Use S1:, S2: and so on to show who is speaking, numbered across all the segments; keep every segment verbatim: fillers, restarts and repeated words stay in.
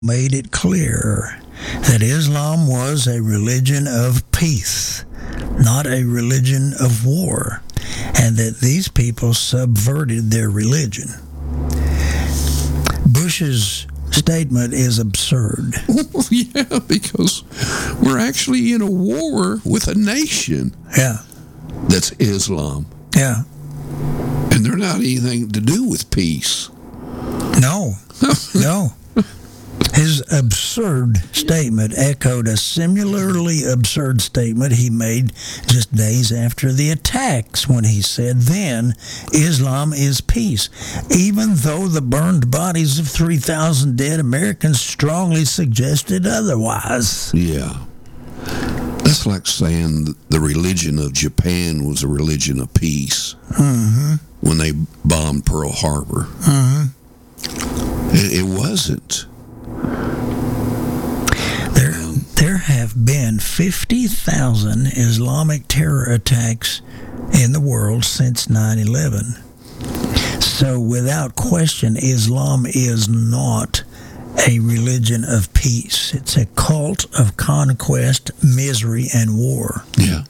S1: made it clear that Islam was a religion of peace, not a religion of war, and that these people subverted their religion. Bush's statement is absurd.
S2: Well, yeah, because we're actually in a war with a nation
S1: Yeah,
S2: that's Islam,
S1: yeah.
S2: and they're not anything to do with peace.
S1: No, no. His absurd statement echoed a similarly absurd statement he made just days after the attacks when he said, then, Islam is peace, even though the burned bodies of three thousand dead Americans strongly suggested otherwise.
S2: Yeah. That's like saying the religion of Japan was a religion of peace
S1: Mm-hmm.
S2: when they bombed Pearl Harbor.
S1: Mm-hmm.
S2: It, it wasn't.
S1: There, there have been fifty thousand Islamic terror attacks in the world since nine eleven. So without question, Islam is not a religion of peace. It's a cult of conquest, misery, and war.
S2: Yeah.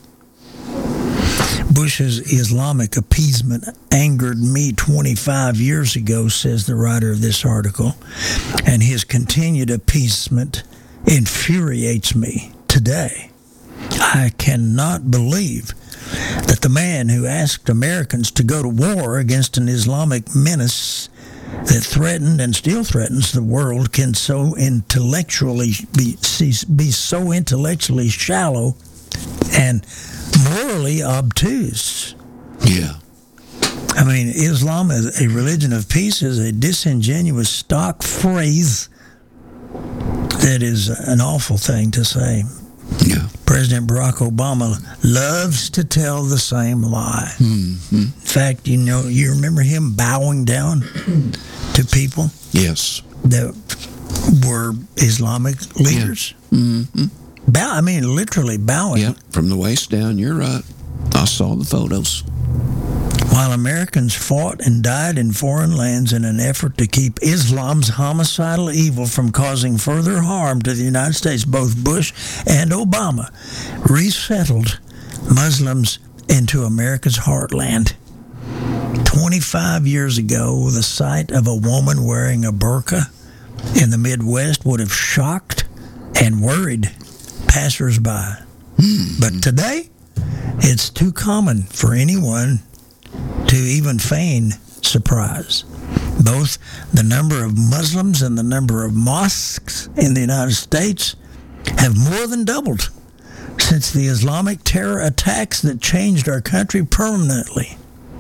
S1: Bush's Islamic appeasement angered me twenty-five years ago, says the writer of this article, and his continued appeasement infuriates me today. I cannot believe that the man who asked Americans to go to war against an Islamic menace that threatened and still threatens the world can so intellectually be, be so intellectually shallow and morally obtuse.
S2: Yeah.
S1: I mean, Islam as a religion of peace is a disingenuous stock phrase that is an awful thing to say.
S2: Yeah.
S1: President Barack Obama loves to tell the same lie.
S2: Mm-hmm.
S1: In fact, you know, you remember him bowing down to people
S2: Yes.
S1: that were Islamic leaders?
S2: Mm-hmm.
S1: Bow, I mean, literally bowing.
S2: Yeah. From the waist down, you're right. I saw the photos.
S1: While Americans fought and died in foreign lands in an effort to keep Islam's homicidal evil from causing further harm to the United States, both Bush and Obama resettled Muslims into America's heartland. twenty-five years ago, the sight of a woman wearing a burqa in the Midwest would have shocked and worried passersby. But today, it's too common for anyone to even feign surprise. Both the number of Muslims and the number of mosques in the United States have more than doubled since the Islamic terror attacks that changed our country permanently.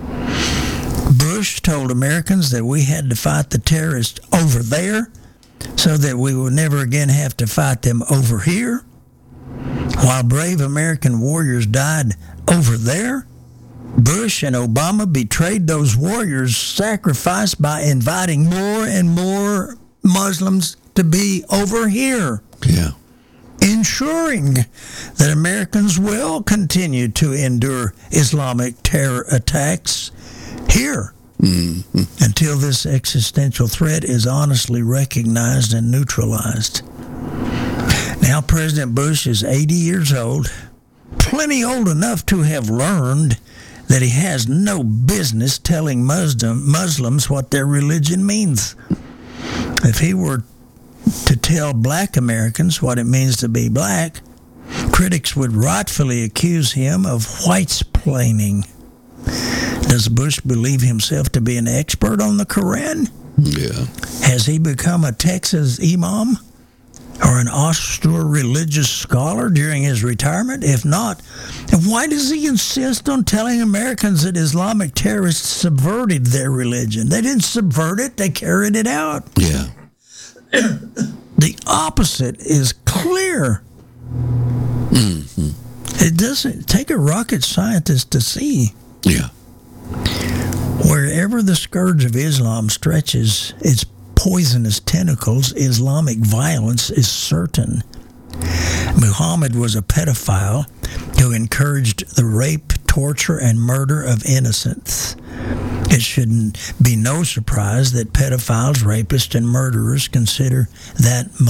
S1: Bush told Americans that we had to fight the terrorists over there so that we would never again have to fight them over here. While brave American warriors died over there, Bush and Obama betrayed those warriors' sacrifice by inviting more and more Muslims to be over here,
S2: Yeah.
S1: ensuring that Americans will continue to endure Islamic terror attacks here
S2: Mm-hmm.
S1: until this existential threat is honestly recognized and neutralized. Now President Bush is eighty years old, plenty old enough to have learned that he has no business telling Muslim, Muslims what their religion means. If he were to tell black Americans what it means to be black, critics would rightfully accuse him of whitesplaining. Does Bush believe himself to be an expert on the Quran?
S2: Yeah.
S1: Has he become a Texas imam or an Austro religious scholar during his retirement? If not, then why does he insist on telling Americans that Islamic terrorists subverted their religion? They didn't subvert it, they carried it out.
S2: Yeah.
S1: The opposite is clear.
S2: Mm-hmm.
S1: It doesn't take a rocket scientist to see.
S2: Yeah.
S1: Wherever the scourge of Islam stretches its poisonous tentacles, Islamic violence is certain. Muhammad was a pedophile who encouraged the rape, torture, and murder of innocents. It shouldn't be no surprise that pedophiles, rapists, and murderers consider that